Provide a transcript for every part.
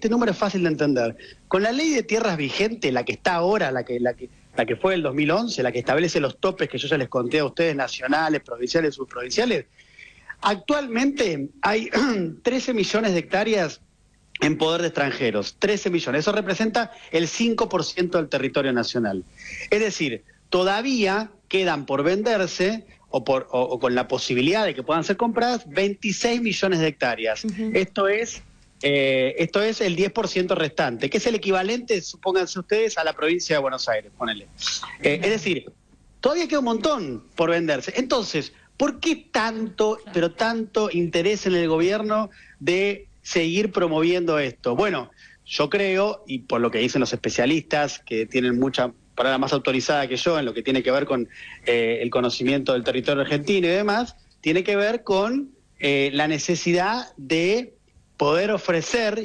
este número es fácil de entender. Con la ley de tierras vigente, la que está ahora, la que fue del 2011, la que establece los topes que yo ya les conté a ustedes, nacionales, provinciales, subprovinciales, actualmente hay 13 millones de hectáreas en poder de extranjeros, 13 millones. Eso representa el 5% del territorio nacional. Es decir, todavía quedan por venderse o con la posibilidad de que puedan ser compradas 26 millones de hectáreas. Esto es el 10% restante, que es el equivalente, supónganse ustedes, a la provincia de Buenos Aires, ponele. Es decir, todavía queda un montón por venderse. Entonces, ¿por qué tanto, pero tanto interés en el gobierno de seguir promoviendo esto? Bueno, yo creo, y por lo que dicen los especialistas, que tienen mucha palabra más autorizada que yo en lo que tiene que ver con el conocimiento del territorio argentino y demás, tiene que ver con la necesidad de poder ofrecer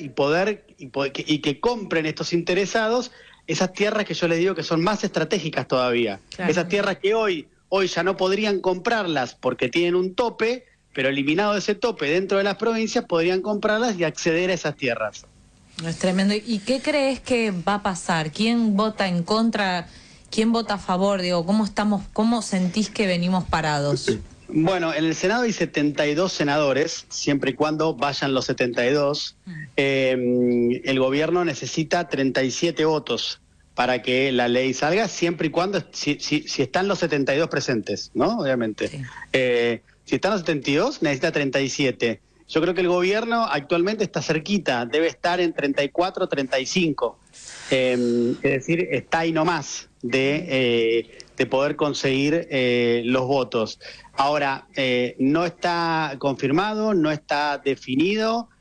y que compren estos interesados esas tierras que yo les digo que son más estratégicas todavía. Claro. Esas tierras que hoy ya no podrían comprarlas porque tienen un tope, pero eliminado ese tope dentro de las provincias podrían comprarlas y acceder a esas tierras. Es tremendo. ¿Y qué crees que va a pasar? ¿Quién vota en contra? ¿Quién vota a favor? Digo, ¿cómo sentís que venimos parados? Bueno, en el Senado hay 72 senadores, siempre y cuando vayan los 72. El gobierno necesita 37 votos para que la ley salga, siempre y cuando, si están los 72 presentes, ¿no? Obviamente. Sí. Si están los 72, necesita 37. Yo creo que el gobierno actualmente está cerquita, debe estar en 34, 35. Es decir, está ahí nomás de poder conseguir los votos. Ahora, no está confirmado, no está definido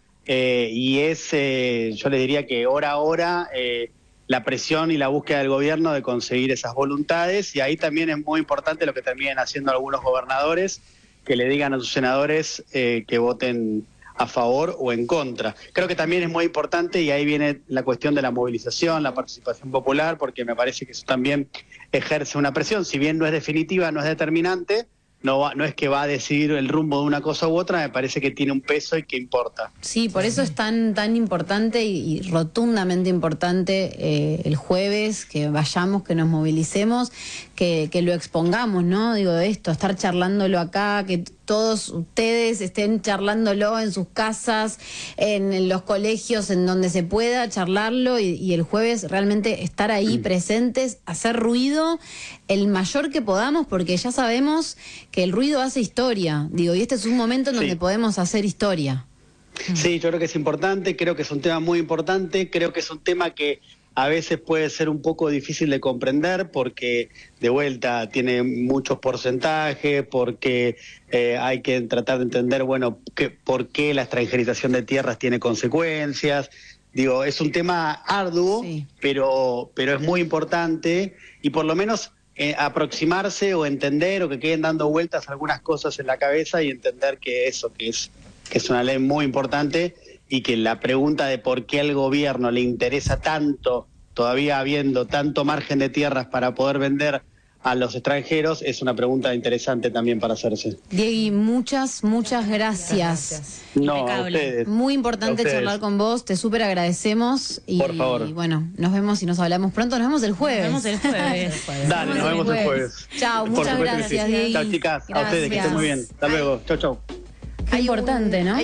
y es, yo les diría que hora a hora, la presión y la búsqueda del gobierno de conseguir esas voluntades, y ahí también es muy importante lo que terminen haciendo algunos gobernadores, que le digan a sus senadores que voten a favor o en contra. Creo que también es muy importante, y ahí viene la cuestión de la movilización, la participación popular, porque me parece que eso también ejerce una presión, si bien no es definitiva, no es determinante, no es que va a decidir el rumbo de una cosa u otra, me parece que tiene un peso y que importa. Sí, por eso es tan importante y rotundamente importante el jueves, que vayamos, que nos movilicemos, que lo expongamos, ¿no? Digo, esto, estar charlándolo acá, que todos ustedes estén charlándolo en sus casas, en los colegios, en donde se pueda charlarlo, y el jueves realmente estar ahí presentes, hacer ruido el mayor que podamos, porque ya sabemos que el ruido hace historia, digo, y este es un momento en donde podemos hacer historia. Sí, yo creo que es importante, creo que es un tema muy importante, creo que es un tema que a veces puede ser un poco difícil de comprender porque, de vuelta, tiene muchos porcentajes, porque hay que tratar de entender, bueno, por qué la extranjerización de tierras tiene consecuencias. Digo, es un tema arduo, sí, pero es muy importante, y por lo menos aproximarse o entender, o que queden dando vueltas algunas cosas en la cabeza y entender que eso, que es una ley muy importante, y que la pregunta de por qué al gobierno le interesa tanto, todavía habiendo tanto margen de tierras para poder vender a los extranjeros, es una pregunta interesante también para hacerse. Diego, muchas gracias. No, a ustedes. Muy importante charlar con vos, te súper agradecemos. Por favor. Y bueno, nos vemos y nos hablamos pronto, nos vemos el jueves. Nos vemos el jueves. Dale, nos vemos el jueves. Chao, muchas gracias, sí. Diego. Chao, chicas, a ustedes, que estén muy bien. Hasta luego, chau. Qué importante, ¿no?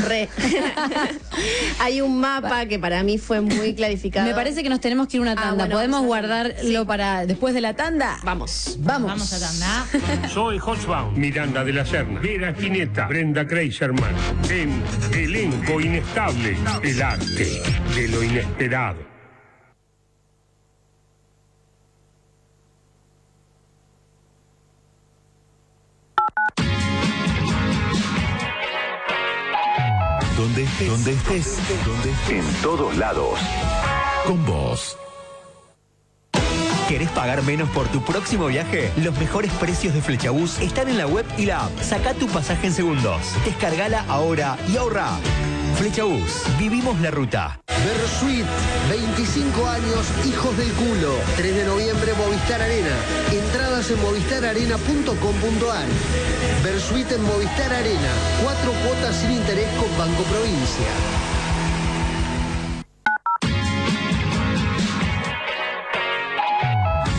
Hay un mapa que para mí fue muy clarificado. Me parece que nos tenemos que ir a una tanda. Bueno, ¿podemos guardarlo para después de la tanda? Vamos. Vamos a tanda. Soy Hobsbawm, Miranda de la Serna, Vera Spinetta, Brenda Kreiserman, en Elenco Inestable, el arte de lo inesperado. Donde estés, en todos lados. Con vos. ¿Querés pagar menos por tu próximo viaje? Los mejores precios de Flexabus están en la web y la app. Sacá tu pasaje en segundos. Descargala ahora y ahorra. Flexabus, vivimos la ruta. Versuit, 25 años, hijos del culo. 3 de noviembre, Movistar Arena. Entradas en movistararena.com.ar. Versuit en Movistar Arena. 4 cuotas sin interés con Banco Provincia.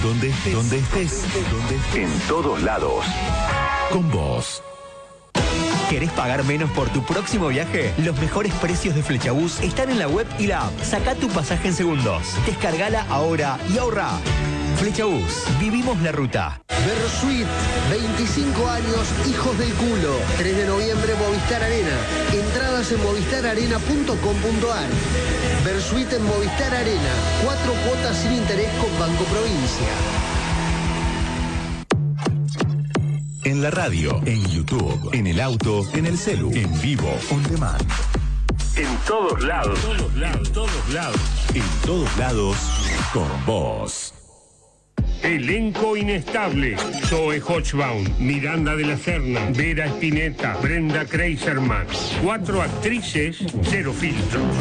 Donde estés. En todos lados. Con vos. ¿Querés pagar menos por tu próximo viaje? Los mejores precios de Flechabús están en la web y la app. Sacá tu pasaje en segundos. Descargala ahora y ahorrá. Flechabús. Vivimos la ruta. Versuit, 25 años, hijos del culo. 3 de noviembre, Movistar Arena. Entradas en movistararena.com.ar. Versuit en Movistar Arena. 4 cuotas sin interés con Banco Provincia. En la radio, en YouTube, en el auto, en el celu, en vivo, on demand. En todos lados. En todos lados, con vos. Elenco inestable. Zoe Hochbaum, Miranda de la Serna, Vera Spinetta, Brenda Kreiserman. 4 actrices, 0 filtros.